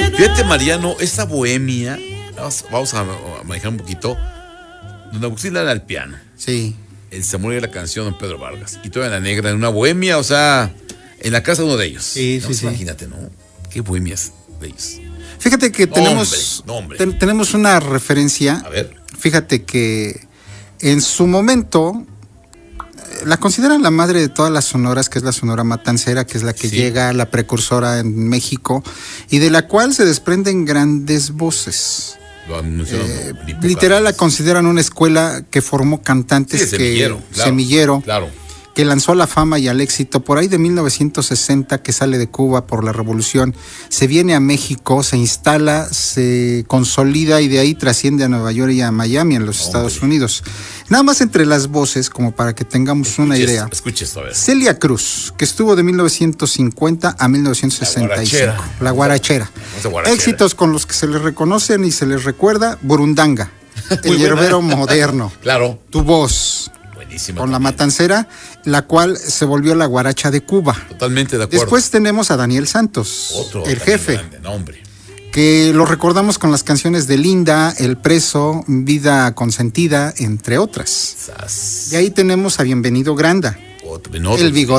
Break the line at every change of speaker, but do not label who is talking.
Fíjate, Mariano, esa bohemia, vamos a manejar un poquito. Don Agustín era el piano.
Sí.
El Samuel era la canción, don Pedro Vargas. Y toda la negra en una bohemia, o sea, en la casa de uno de ellos.
Sí,
no,
sí, sí.
Imagínate, ¿no? Qué bohemias de ellos.
Fíjate que tenemos una referencia.
A ver.
Fíjate que en su momento la consideran la madre de todas las sonoras, que es la Sonora Matancera, que es la que llega, la precursora en México, y de la cual se desprenden grandes voces. Literal la consideran una escuela que formó cantantes, semillero,
claro,
que lanzó a la fama y al éxito por ahí de 1960, que sale de Cuba por la revolución, se viene a México, se instala, se consolida y de ahí trasciende a Nueva York y a Miami, en los Estados Unidos. Nada más entre las voces, como para que tengamos una idea.
Escuche esto, a ver.
Celia Cruz, que estuvo de 1950 a 1965. La guarachera. Éxitos con los que se les reconocen y se les recuerda: Burundanga, El Hierbero Moderno.
Claro.
Tu Voz.
Buenísima.
Con la Matancera, la cual se volvió la guaracha de Cuba.
Totalmente de acuerdo.
Después tenemos a Daniel Santos, el jefe.
Grande, no, hombre.
Que lo recordamos con las canciones de Linda, El Preso, Vida Consentida, entre otras. De ahí tenemos a Bienvenido Granda, El Bigote